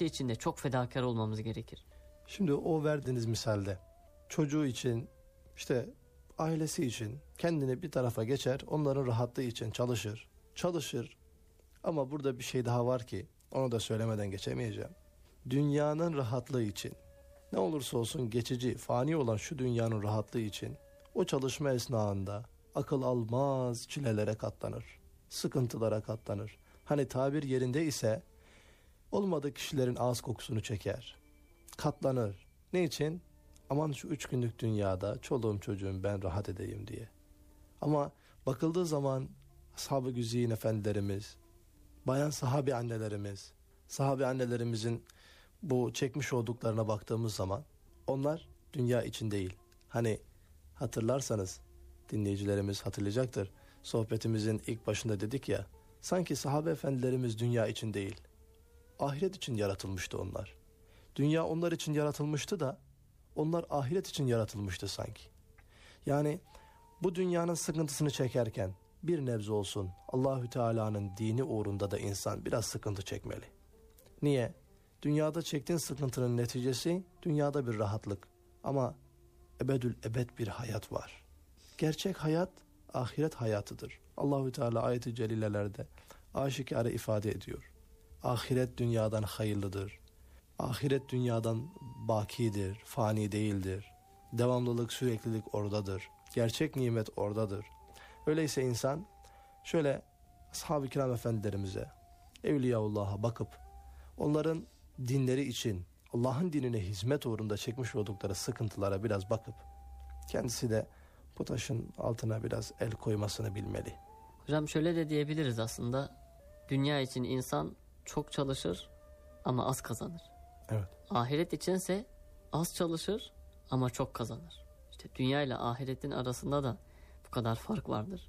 hayatı için de çok fedakar olmamız gerekir. Şimdi o verdiğiniz misalde çocuğu için, işte ailesi için kendini bir tarafa geçer, onların rahatlığı için çalışır. Ama burada bir şey daha var ki onu da söylemeden geçemeyeceğim. Dünyanın rahatlığı için, ne olursa olsun geçici, fani olan şu dünyanın rahatlığı için o çalışma esnasında akıl almaz çilelere katlanır, sıkıntılara katlanır. Hani tabir yerinde ise olmadık kişilerin ağız kokusunu çeker, katlanır. Ne için? Aman şu 3 günlük dünyada çoluğum çocuğum ben rahat edeyim diye. Ama bakıldığı zaman ashab-ı güzin efendilerimiz, bayan sahabe annelerimizin bu çekmiş olduklarına baktığımız zaman onlar dünya için değil. Hani hatırlarsanız, dinleyicilerimiz hatırlayacaktır. Sohbetimizin ilk başında dedik ya, sanki sahabe efendilerimiz dünya için değil, ahiret için yaratılmıştı onlar. Dünya onlar için yaratılmıştı da onlar ahiret için yaratılmıştı sanki. Yani bu dünyanın sıkıntısını çekerken bir nebze olsun Allahü Teala'nın dini uğrunda da insan biraz sıkıntı çekmeli. Niye? Dünyada çektiğin sıkıntının neticesi dünyada bir rahatlık. Ama ebedül ebed bir hayat var. Gerçek hayat ahiret hayatıdır. Allahü Teala ayet-i celilelerde aşikare ifade ediyor. Ahiret dünyadan hayırlıdır. Ahiret dünyadan bakidir, fani değildir. Devamlılık, süreklilik oradadır. Gerçek nimet oradadır. Öyleyse insan şöyle ashab-ı kiram efendilerimize, Evliyaullah'a bakıp onların dinleri için Allah'ın dinine hizmet uğrunda çekmiş oldukları sıkıntılara biraz bakıp kendisi de bu taşın altına biraz el koymasını bilmeli. Hocam şöyle de diyebiliriz aslında. Dünya için insan çok çalışır ama az kazanır. Evet. Ahiret içinse az çalışır ama çok kazanır. İşte dünya ile ahiretin arasında da bu kadar fark vardır.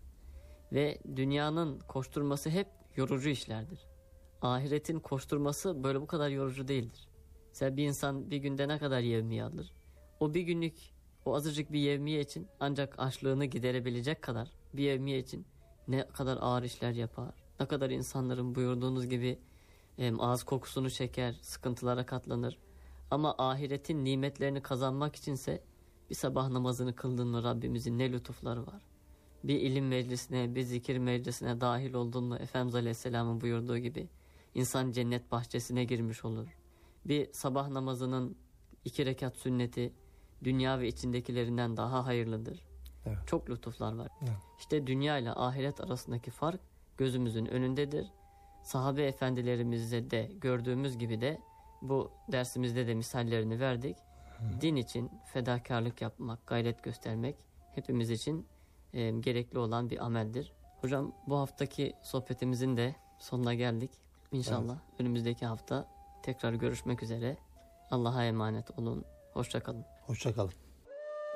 Ve dünyanın koşturması hep yorucu işlerdir. Ahiretin koşturması böyle bu kadar yorucu değildir. Mesela bir insan bir günde ne kadar yevmiye alır? O bir günlük, o azıcık bir yevmiye için ancak açlığını giderebilecek kadar bir yevmiye için ne kadar ağır işler yapar. Ne kadar insanların buyurduğunuz gibi ağız kokusunu çeker, sıkıntılara katlanır. Ama ahiretin nimetlerini kazanmak içinse bir sabah namazını kıldın mı Rabbimizin ne lütufları var. Bir ilim meclisine, bir zikir meclisine dahil oldun mu Efendimiz Aleyhisselam'ın buyurduğu gibi insan cennet bahçesine girmiş olur. Bir sabah namazının 2 rekat sünneti dünya ve içindekilerinden daha hayırlıdır. Evet. Çok lütuflar var. Evet. İşte dünya ile ahiret arasındaki fark gözümüzün önündedir. Sahabe efendilerimizde de gördüğümüz gibi de bu dersimizde de misallerini verdik. Din için fedakarlık yapmak, gayret göstermek hepimiz için gerekli olan bir ameldir. Hocam bu haftaki sohbetimizin de sonuna geldik. İnşallah önümüzdeki hafta tekrar görüşmek üzere. Allah'a emanet olun. Hoşça kalın. Hoşça kalın.